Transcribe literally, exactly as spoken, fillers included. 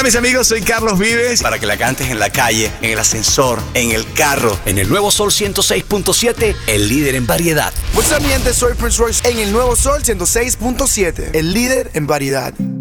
Hola mis amigos, soy Carlos Vives. Para que la cantes en la calle, en el ascensor, en el carro. En el Nuevo Sol ciento seis punto siete, el líder en variedad. What's up, mi gente? Soy Prince Royce en el Nuevo Sol ciento seis punto siete, el líder en variedad.